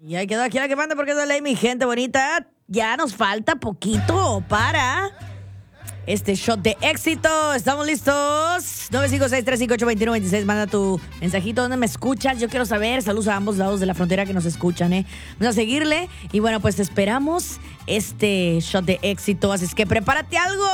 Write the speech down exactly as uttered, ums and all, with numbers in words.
Y ahí quedó aquí la que manda porque es la ley, mi gente bonita. Ya nos falta poquito para este shot de éxito. ¿Estamos listos? nueve cinco seis, tres cinco ocho, dos uno dos seis. Manda tu mensajito. ¿Dónde me escuchas? Yo quiero saber. Saludos a ambos lados de la frontera que nos escuchan, ¿eh? Vamos a seguirle. Y bueno, pues te esperamos este shot de éxito. Así es que prepárate algo.